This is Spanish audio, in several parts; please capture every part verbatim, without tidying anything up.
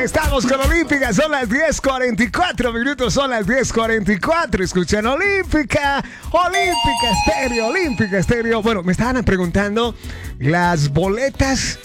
Estamos con Olímpica, son las diez cuarenta y cuatro minutos, son las diez cuarenta y cuatro. Escuchan Olímpica, Olímpica Estéreo, Olímpica Estéreo. Bueno, me estaban preguntando las boletas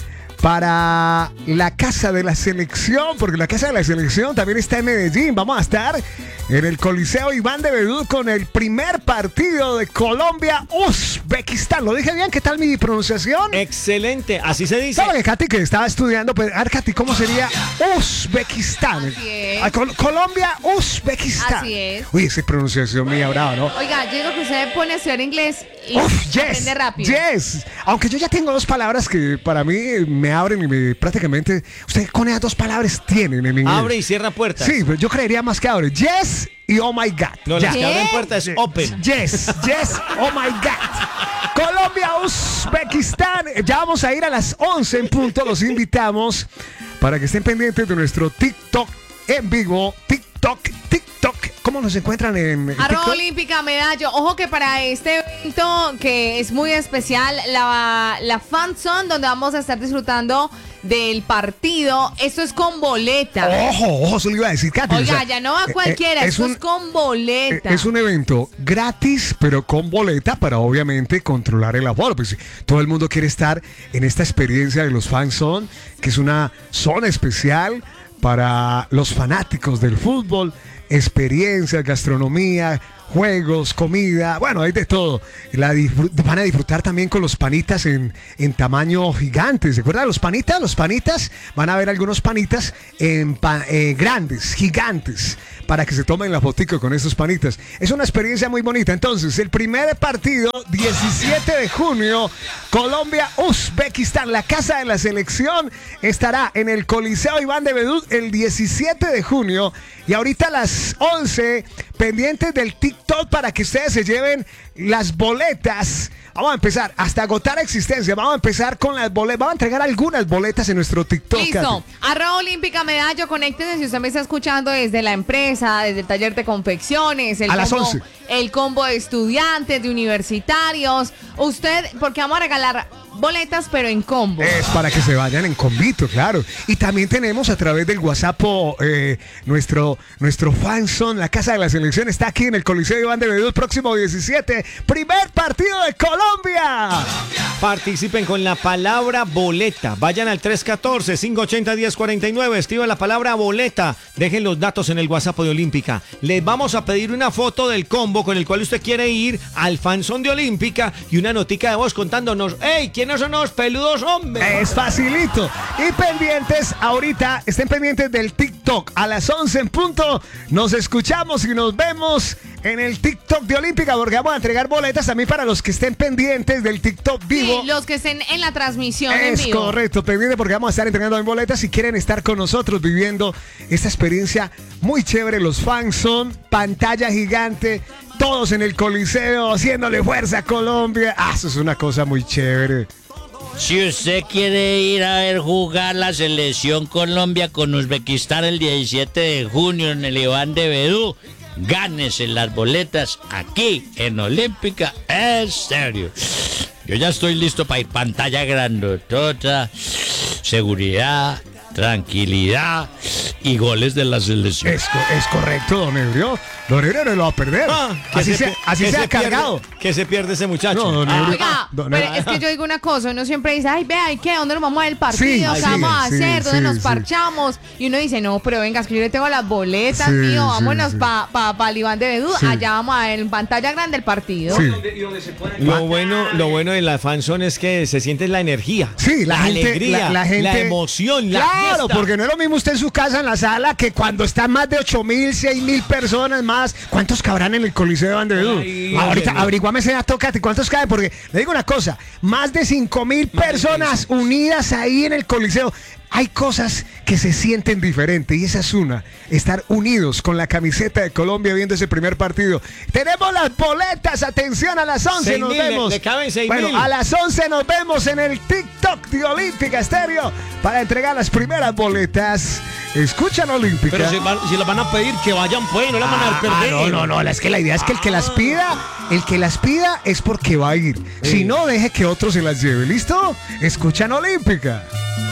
para la Casa de la Selección, porque la Casa de la Selección también está en Medellín. Vamos a estar en el Coliseo Iván de Bedú con el primer partido de Colombia-Uzbekistán. ¿Lo dije bien? ¿Qué tal mi pronunciación? Excelente, así se dice. ¿Sabes, Katy, que estaba estudiando? Pues, a ver, Katy, ¿cómo sería Uzbekistán? Así es. A Col- Colombia-Uzbekistán. Así es. Uy, esa pronunciación mía, brava, ¿no? Oiga, yo digo que usted pone a estudiar inglés y Uf, yes, aprende rápido. yes. Aunque yo ya tengo dos palabras que para mí me abren y me prácticamente... Usted con esas dos palabras tienen en inglés. Abre y cierra puertas. Sí, pero yo creería más que abre. Yes y oh my God. No, Ya. las que abren puertas es open. Yes, yes, oh my God. Colombia, Uzbekistán. Ya vamos a ir a las once en punto. Los invitamos para que estén pendientes de nuestro TikTok en vivo. TikTok, TikTok. ¿Cómo nos encuentran en, en Arroba TikTok? Olímpica Medallo. Ojo que para este evento que es muy especial, la, la Fan Zone, donde vamos a estar disfrutando del partido, esto es con boleta. Ojo, ojo, eso le iba a decir, Katy. Oiga, o sea, ya no va eh, cualquiera, eh, esto un- es con boleta. Es un evento gratis, pero con boleta para obviamente controlar el aforo. Pues todo el mundo quiere estar en esta experiencia de los Fan Zone, que es una zona especial para los fanáticos del fútbol. Experiencia, gastronomía, juegos, comida, bueno, hay de todo. La disfrut- van a disfrutar también con los panitas en, en tamaño gigante. ¿Se acuerdan de los panitas? Los panitas, van a ver algunos panitas en pa- eh, grandes, gigantes, para que se tomen la fotico con esos panitas. Es una experiencia muy bonita. Entonces, el primer partido, diecisiete de junio, Colombia-Uzbekistán. La Casa de la Selección estará en el Coliseo Iván de Bedú el diecisiete de junio. Y ahorita a las once, pendientes del TikTok para que ustedes se lleven las boletas. Vamos a empezar hasta agotar existencia. Vamos a empezar con las boletas. Vamos a entregar algunas boletas en nuestro TikTok. Listo. Katy. Arroba Olímpica Medallo, conéctense si usted me está escuchando desde la empresa, desde el taller de confecciones, el A las combo, once. el combo de estudiantes, de universitarios. Usted, porque vamos a regalar boletas, pero en combo. Es para que se vayan en convito, claro. Y también tenemos a través del WhatsApp eh, nuestro, nuestro fanzone. La Casa de la Selección está aquí en el Coliseo Iván de Bedú el próximo diecisiete. Primer partido de Colombia. Participen con la palabra boleta. Vayan al tres uno cuatro, cinco ocho cero, uno cero cuatro nueve. Escriban la palabra boleta. Dejen los datos en el WhatsApp de Olímpica. Les vamos a pedir una foto del combo con el cual usted quiere ir al fanzón de Olímpica y una notica de voz contándonos: ¡Ey! ¿Quiénes son los peludos, hombre? Es facilito. Y pendientes, ahorita estén pendientes del TikTok. A las once en punto nos escuchamos y nos vemos en el TikTok de Olímpica, porque vamos a entregar boletas también para los que estén pendientes del TikTok vivo. Sí, los que estén en la transmisión en Es vivo. correcto, pendiente porque vamos a estar entregando en boletas si quieren estar con nosotros viviendo esta experiencia muy chévere. Los fans son pantalla gigante, todos en el Coliseo haciéndole fuerza a Colombia. Ah, eso es una cosa muy chévere. Si usted quiere ir a ver jugar la selección Colombia con Uzbekistán el diecisiete de junio en el Iván de Bedú, gánese las boletas aquí en Olímpica Estéreo. Yo ya estoy listo para ir pantalla grandotota, seguridad, tranquilidad y goles de la selección. Es, co- es correcto, don Ebrio. Don Ebrio no lo va a perder. Ah, que así se sea, pi- así que sea se pierde- cargado. que se pierde ese muchacho. No, don Ah, Ebrio. Oiga, Don pero Ebrio. es que yo digo una cosa, uno siempre dice, ay, vea, ¿y qué? ¿Dónde nos vamos a ver el partido? Sí, ¿Qué sí, vamos a sí, hacer? ¿Dónde sí, nos sí. parchamos? Y uno dice, no, pero venga, es que yo le tengo las boletas, Sí, tío, sí, vámonos sí. para pa, pa el Iván de Bedú, Sí. allá vamos a ver en pantalla grande el partido. Sí. Lo bueno, lo bueno de la fanzone es que se siente la energía. Sí, la, gente, alegría, la, la gente, la emoción, la Claro, fiesta. porque no es lo mismo usted en su casa en la sala que cuando están más de ocho mil, seis mil personas más. ¿Cuántos cabrán en el Coliseo de Iván de Bedú? Ay, Ahorita Dios. averiguame ese dato, Katy, ¿cuántos caben? Porque le digo una cosa, más de cinco mil personas unidas ahí en el Coliseo. Hay cosas que se sienten diferentes y esa es una, estar unidos con la camiseta de Colombia viendo ese primer partido. Tenemos las boletas, atención, a las once Seis nos mil, le- vemos. le caben seis bueno, mil. a las once nos vemos en el TikTok de Olímpica Estéreo para entregar las primeras boletas. Escuchan Olímpica. Pero si, van- si las van a pedir, que vayan pues, no las van a Ah, perder. no, no, no, es que la idea es que el que las pida, el que las pida es porque va a ir. Si no, deje que otro se las lleve. ¿Listo? Escuchan Olímpica.